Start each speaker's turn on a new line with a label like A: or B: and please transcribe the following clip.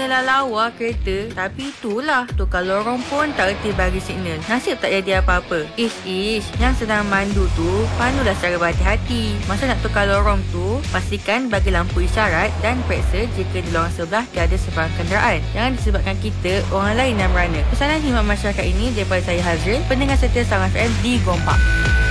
A: kena lawa kereta. Tapi itulah, tukar lorong pun tak reti bagi signal. Nasib tak jadi apa-apa. Ish, yang sedang mandu tu pandulah secara berhati-hati. Masa nak tukar lorong tu, pastikan bagi lampu isyarat dan periksa jika di lorong sebelah tiada sebarang kenderaan. Jangan disebabkan kita orang lain yang merana. Pesanan khidmat masyarakat ini daripada saya Hazril, pendengar setia Salam FM di Gompak.